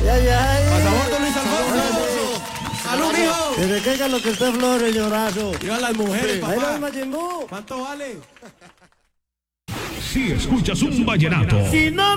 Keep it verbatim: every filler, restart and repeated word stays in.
ay, ay. Pasaporte Luis Alfonso. ¡Salud, mijo! Que se caiga lo que esté flores, señorazo. Viva las mujeres, Ahí papá. va el Majin Buu. ¿Cuánto vale? Si escuchas un vallenato. Si no